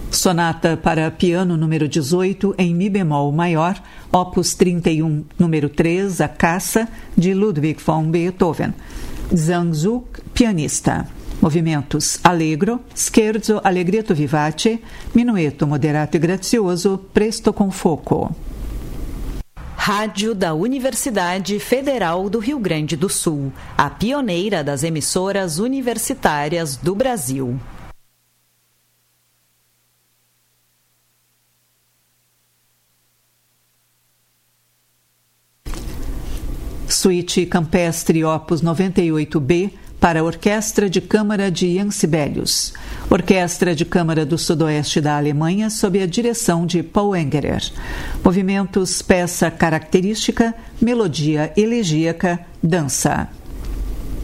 Sonata para piano número 18 em Mi bemol maior, opus 31, número 3, a Caça, de Ludwig von Beethoven. Zhang Zhuk, pianista. Movimentos Allegro, Scherzo allegretto vivace, Minueto moderato e grazioso, Presto con fuoco. Rádio da Universidade Federal do Rio Grande do Sul, a pioneira das emissoras universitárias do Brasil. Suíte Campestre Opus 98B para a Orquestra de Câmara de Jan Sibelius. Orquestra de Câmara do Sudoeste da Alemanha sob a direção de Paul Engerer. Movimentos, peça característica, melodia elegíaca, dança.